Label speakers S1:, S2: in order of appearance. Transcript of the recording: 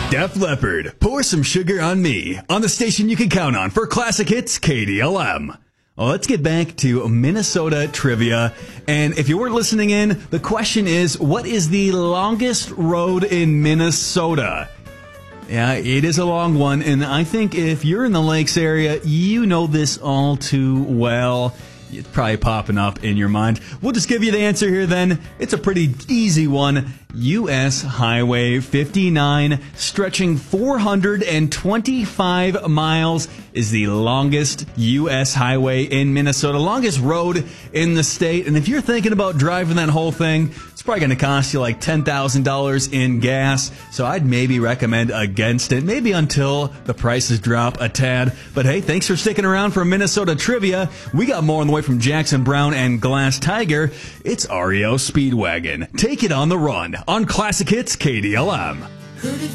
S1: Def Leppard, Pour Some Sugar on Me, on the station you can count on for classic hits KDLM. Well, let's get back to Minnesota trivia. And if you weren't listening in, the question is, what is the longest road in Minnesota? Yeah, it is a long one, and I think if you're in the Lakes area, you know this all too well. It's probably popping up in your mind. We'll just give you the answer here then. It's a pretty easy one. U.S. Highway 59, stretching 425 miles, is the longest U.S. highway in Minnesota, longest road in the state. And if you're thinking about driving that whole thing, it's probably going to cost you like $10,000 in gas. So I'd maybe recommend against it, maybe until the prices drop a tad. But hey, thanks for sticking around for Minnesota trivia. We got more on the way from Jackson Browne and Glass Tiger. It's REO Speedwagon. Take it on the run on Classic Hits KDLM.